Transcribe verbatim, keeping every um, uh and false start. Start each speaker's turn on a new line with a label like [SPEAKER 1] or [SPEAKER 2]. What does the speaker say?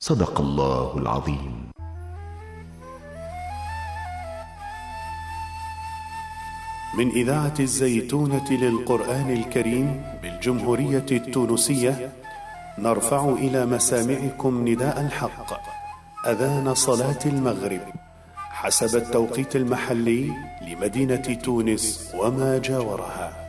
[SPEAKER 1] صدق الله العظيم.
[SPEAKER 2] من إذاعة الزيتونة للقرآن الكريم بالجمهورية التونسية، نرفع إلى مسامعكم نداء الحق، أذان صلاة المغرب حسب التوقيت المحلي لمدينة تونس وما جاورها.